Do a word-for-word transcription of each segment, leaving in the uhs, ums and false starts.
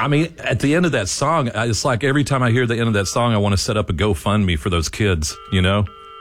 I mean, at the end of that song, it's like every time I hear the end of that song, I want to set up a GoFundMe for those kids, you know?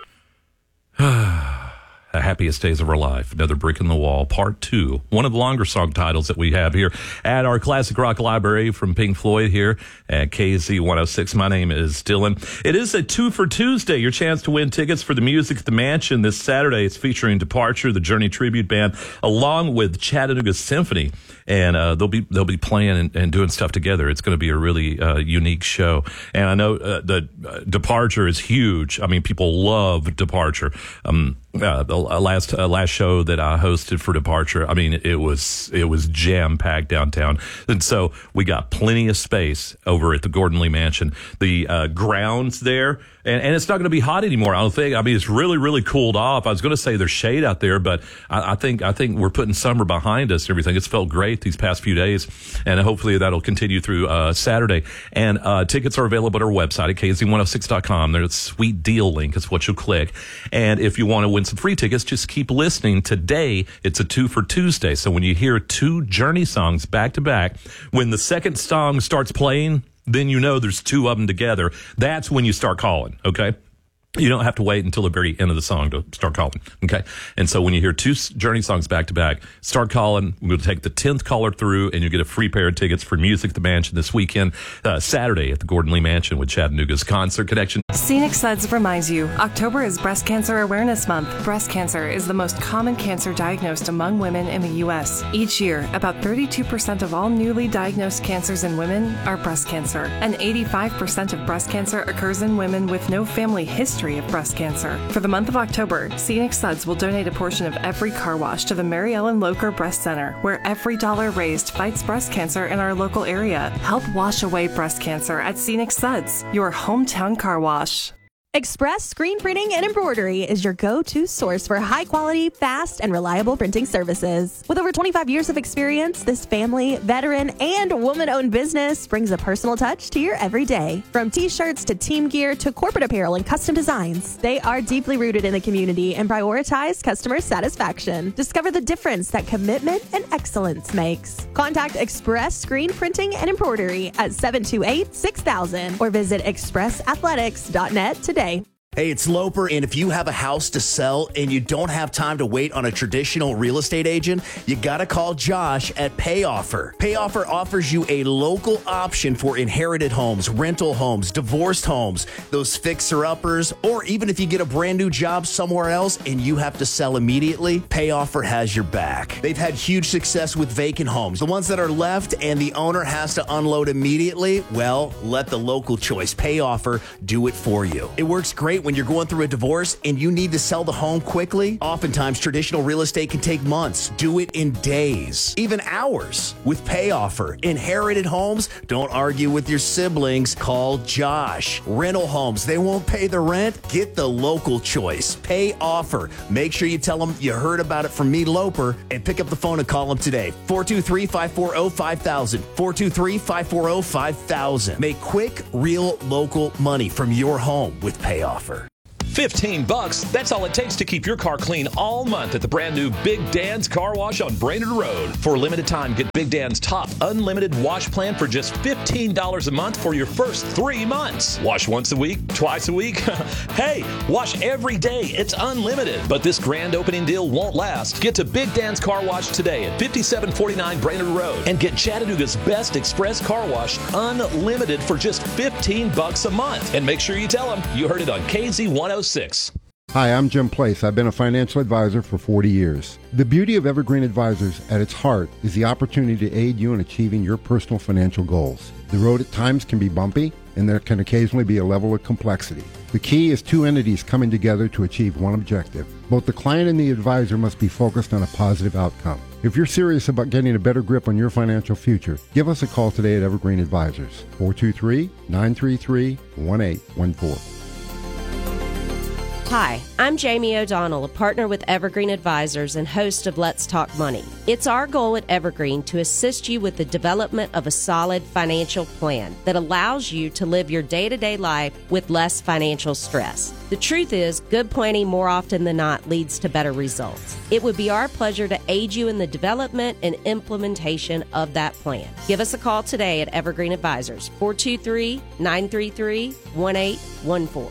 The happiest days of our life. Another Brick in the Wall, part two. One of the longer song titles that we have here at our Classic Rock Library from Pink Floyd here at K Z one oh six. My name is Dylan. It is a two for Tuesday. Your chance to win tickets for the Music at the Mansion this Saturday. It's featuring Departure, the Journey Tribute Band, along with Chattanooga Symphony. And uh, they'll be they'll be playing and, and doing stuff together. It's going to be a really uh, unique show. And I know uh, the uh, Departure is huge. I mean, people love Departure. Um, uh, the last uh, last show that I hosted for Departure, I mean, it was it was jam packed downtown, and so we got plenty of space over at the Gordon Lee Mansion. The uh, grounds there. And, and it's not going to be hot anymore, I don't think. I mean, it's really, really cooled off. I was going to say there's shade out there, but I, I think I think we're putting summer behind us and everything. It's felt great these past few days, and hopefully that'll continue through uh, Saturday. And uh, tickets are available at our website at K Z one oh six dot com. There's a sweet deal link. It's what you'll click. And if you want to win some free tickets, just keep listening. Today, it's a two for Tuesday. So when you hear two Journey songs back to back, when the second song starts playing, then you know there's two of them together. That's when you start calling, okay? You don't have to wait until the very end of the song to start calling, okay? And so when you hear two Journey songs back to back, start calling. We'll take the tenth caller through, and you get a free pair of tickets for Music at the Mansion this weekend, uh, Saturday at the Gordon Lee Mansion with Chattanooga's Concert Connection. Scenic Suds reminds you, October is Breast Cancer Awareness Month. Breast cancer is the most common cancer diagnosed among women in the U S. Each year, about thirty-two percent of all newly diagnosed cancers in women are breast cancer, and eighty-five percent of breast cancer occurs in women with no family history of breast cancer. For the month of October, Scenic Suds will donate a portion of every car wash to the Mary Ellen Locher Breast Center, where every dollar raised fights breast cancer in our local area. Help wash away breast cancer at Scenic Suds, your hometown car wash. Express Screen Printing and Embroidery is your go-to source for high-quality, fast, and reliable printing services. With over twenty-five years of experience, this family, veteran, and woman-owned business brings a personal touch to your everyday. From t-shirts to team gear to corporate apparel and custom designs, they are deeply rooted in the community and prioritize customer satisfaction. Discover the difference that commitment and excellence makes. Contact Express Screen Printing and Embroidery at seven two eight, six thousand or visit express athletics dot net today. Hey, it's Loper, and if you have a house to sell and you don't have time to wait on a traditional real estate agent, you gotta call Josh at PayOffer. PayOffer offers you a local option for inherited homes, rental homes, divorced homes, those fixer-uppers, or even if you get a brand new job somewhere else and you have to sell immediately, PayOffer has your back. They've had huge success with vacant homes. The ones that are left and the owner has to unload immediately, well, let the local choice, PayOffer, do it for you. It works great when you're going through a divorce and you need to sell the home quickly. Oftentimes, traditional real estate can take months. Do it in days, even hours. With PayOffer, inherited homes, don't argue with your siblings. Call Josh. Rental homes, they won't pay the rent. Get the local choice. PayOffer. Make sure you tell them you heard about it from me, Loper, and pick up the phone and call them today. four two three, five four zero, five thousand. four two three, five four zero, five thousand. Make quick, real, local money from your home with PayOffer. fifteen bucks, that's all it takes to keep your car clean all month at the brand new Big Dan's Car Wash on Brainerd Road. For a limited time, get Big Dan's top unlimited wash plan for just fifteen dollars a month for your first three months. Wash once a week, twice a week. Hey, wash every day. It's unlimited. But this grand opening deal won't last. Get to Big Dan's Car Wash today at fifty-seven forty-nine Brainerd Road and get Chattanooga's best express car wash unlimited for just fifteen bucks a month. And make sure you tell them you heard it on K Z one oh six. Hi, I'm Jim Place. I've been a financial advisor for forty years. The beauty of Evergreen Advisors at its heart is the opportunity to aid you in achieving your personal financial goals. The road at times can be bumpy, and there can occasionally be a level of complexity. The key is two entities coming together to achieve one objective. Both the client and the advisor must be focused on a positive outcome. If you're serious about getting a better grip on your financial future, give us a call today at Evergreen Advisors, four two three, nine three three, one eight one four. Hi, I'm Jamie O'Donnell, a partner with Evergreen Advisors and host of Let's Talk Money. It's our goal at Evergreen to assist you with the development of a solid financial plan that allows you to live your day-to-day life with less financial stress. The truth is, good planning more often than not leads to better results. It would be our pleasure to aid you in the development and implementation of that plan. Give us a call today at Evergreen Advisors, four two three, nine three three, one eight one four.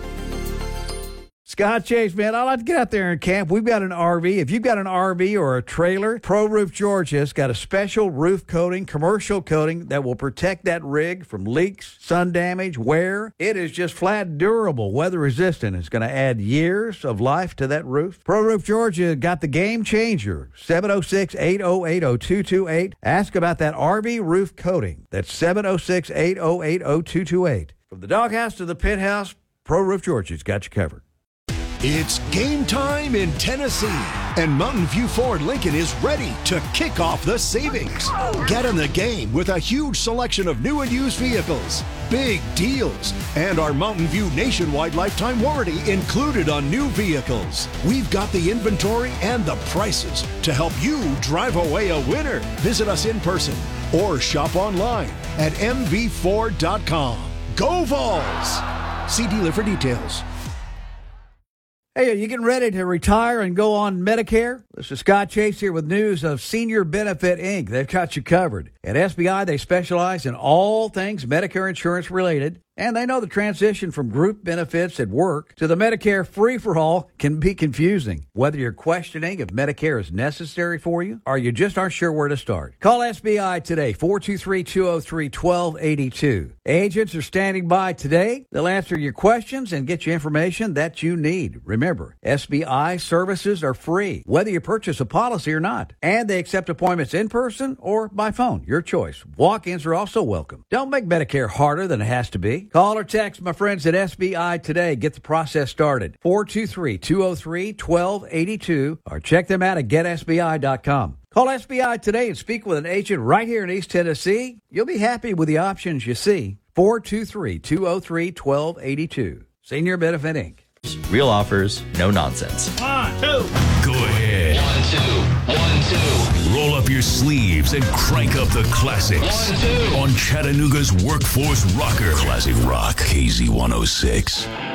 Scott Chase, man, I like to get out there and camp. We've got an R V. If you've got an R V or a trailer, Pro Roof Georgia's got a special roof coating, commercial coating that will protect that rig from leaks, sun damage, wear. It is just flat durable, weather resistant. It's going to add years of life to that roof. Pro Roof Georgia got the game changer. seven oh six, eight oh eight, oh two two eight. Ask about that R V roof coating. That's seven oh six, eight oh eight, oh two two eight. From the doghouse to the pit house, Pro Roof Georgia's got you covered. It's game time in Tennessee, and Mountain View Ford Lincoln is ready to kick off the savings. Get in the game with a huge selection of new and used vehicles, big deals, and our Mountain View nationwide lifetime warranty included on new vehicles. We've got the inventory and the prices to help you drive away a winner. Visit us in person or shop online at m v ford dot com. Go Vols! See dealer for details. Hey, are you getting ready to retire and go on Medicare? This is Scott Chase here with news of Senior Benefit Incorporated. They've got you covered. At S B I, they specialize in all things Medicare insurance related, and they know the transition from group benefits at work to the Medicare free-for-all can be confusing. Whether you're questioning if Medicare is necessary for you or you just aren't sure where to start, call S B I today, four two three, two oh three, one two eight two. Agents are standing by today. They'll answer your questions and get you information that you need. Remember, S B I services are free, whether you purchase a policy or not, and they accept appointments in person or by phone. Your choice. Walk-ins are also welcome. Don't make Medicare harder than it has to be. Call or text my friends at S B I today. Get the process started. four two three, two oh three, one two eight two or check them out at get s b i dot com. Call S B I today and speak with an agent right here in East Tennessee. You'll be happy with the options you see. four two three, two oh three, one two eight two. Senior Benefit Incorporated. Real offers, no nonsense. One, two. Go ahead. One, two. One, two. Roll up your sleeves and crank up the classics. One, two. On Chattanooga's Workforce Rocker. Classic Rock, K Z one oh six.